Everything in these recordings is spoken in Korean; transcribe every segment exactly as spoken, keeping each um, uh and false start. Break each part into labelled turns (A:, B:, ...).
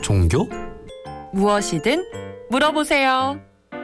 A: 종교?
B: 무엇이든 물어보세요.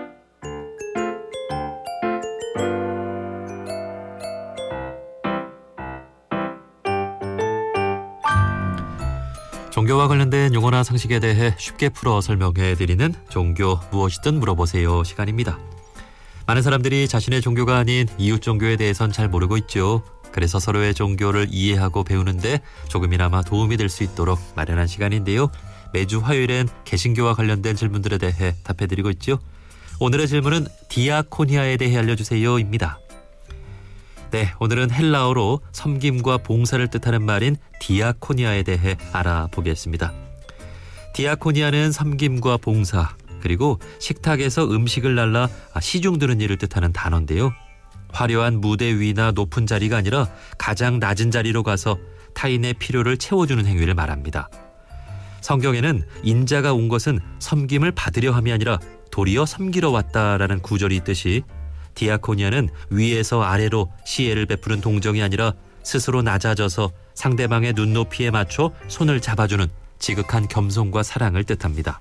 A: 종교와 관련된 용어나 상식에 대해 쉽게 풀어 설명해드리는 종교 무엇이든 물어보세요 시간입니다. 많은 사람들이 자신의 종교가 아닌 이웃 종교에 대해선 잘 모르고 있죠. 그래서 서로의 종교를 이해하고 배우는데 조금이나마 도움이 될 수 있도록 마련한 시간인데요. 매주 화요일엔 개신교와 관련된 질문들에 대해 답해드리고 있죠. 오늘의 질문은 디아코니아에 대해 알려주세요입니다. 네, 오늘은 헬라어로 섬김과 봉사를 뜻하는 말인 디아코니아에 대해 알아보겠습니다. 디아코니아는 섬김과 봉사, 그리고 식탁에서 음식을 날라 시중 드는 일을 뜻하는 단어인데요. 화려한 무대 위나 높은 자리가 아니라 가장 낮은 자리로 가서 타인의 필요를 채워주는 행위를 말합니다. 성경에는 인자가 온 것은 섬김을 받으려 함이 아니라 도리어 섬기러 왔다라는 구절이 있듯이 디아코니아는 위에서 아래로 시혜를 베푸는 동정이 아니라 스스로 낮아져서 상대방의 눈높이에 맞춰 손을 잡아주는 지극한 겸손과 사랑을 뜻합니다.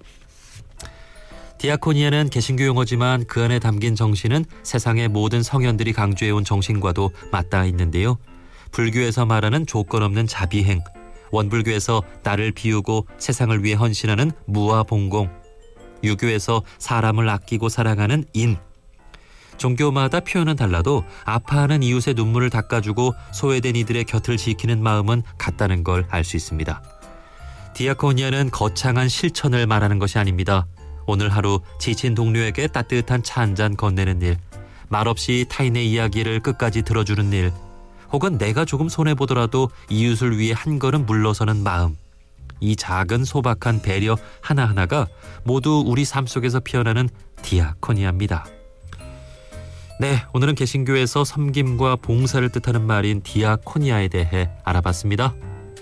A: 디아코니아는 개신교 용어지만 그 안에 담긴 정신은 세상의 모든 성현들이 강조해온 정신과도 맞닿아 있는데요. 불교에서 말하는 조건 없는 자비행, 원불교에서 나를 비우고 세상을 위해 헌신하는 무아봉공, 유교에서 사람을 아끼고 사랑하는 인, 종교마다 표현은 달라도 아파하는 이웃의 눈물을 닦아주고 소외된 이들의 곁을 지키는 마음은 같다는 걸 알 수 있습니다. 디아코니아는 거창한 실천을 말하는 것이 아닙니다. 오늘 하루 지친 동료에게 따뜻한 차 한 잔 건네는 일, 말없이 타인의 이야기를 끝까지 들어주는 일, 혹은 내가 조금 손해보더라도 이웃을 위해 한 걸음 물러서는 마음, 이 작은 소박한 배려 하나하나가 모두 우리 삶 속에서 피어나는 디아코니아입니다. 네, 오늘은 개신교에서 섬김과 봉사를 뜻하는 말인 디아코니아에 대해 알아봤습니다.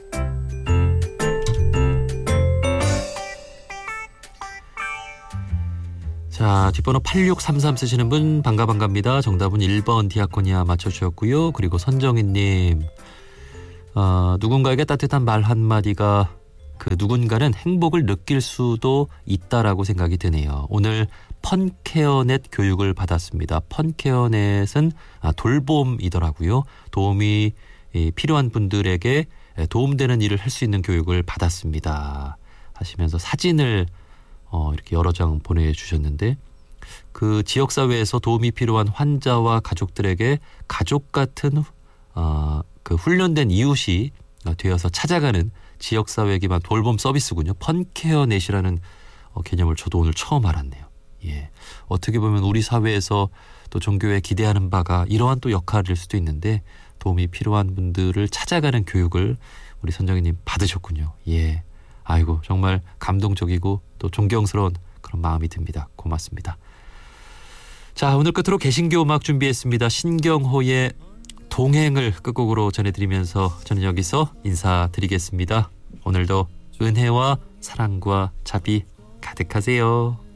A: 자, 뒷번호 팔육삼삼 쓰시는 분 반가 반갑니다. 정답은 일 번 디아코니아 맞춰주셨고요. 그리고 선정희님, 어, 누군가에게 따뜻한 말 한마디가 그 누군가는 행복을 느낄 수도 있다라고 생각이 드네요. 오늘 펀케어넷 교육을 받았습니다. 펀케어넷은 돌봄이더라고요. 도움이 필요한 분들에게 도움되는 일을 할 수 있는 교육을 받았습니다 하시면서 사진을 어, 이렇게 여러 장 보내주셨는데, 그 지역사회에서 도움이 필요한 환자와 가족들에게 가족 같은 어, 그 훈련된 이웃이 되어서 찾아가는 지역사회 기반 돌봄 서비스군요. 펀케어넷이라는 어, 개념을 저도 오늘 처음 알았네요. 예, 어떻게 보면 우리 사회에서 또 종교에 기대하는 바가 이러한 또 역할일 수도 있는데, 도움이 필요한 분들을 찾아가는 교육을 우리 선정희님 받으셨군요. 예, 아이고 정말 감동적이고 또 존경스러운 그런 마음이 듭니다. 고맙습니다. 자, 오늘 끝으로 개신교 음악 준비했습니다. 신경호의 동행을 끝곡으로 전해드리면서 저는 여기서 인사드리겠습니다. 오늘도 은혜와 사랑과 자비 가득하세요.